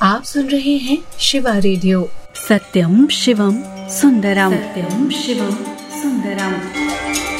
आप सुन रहे हैं शिवा रेडियो। सत्यम शिवम सुंदरम। सत्यम शिवम सुंदरम।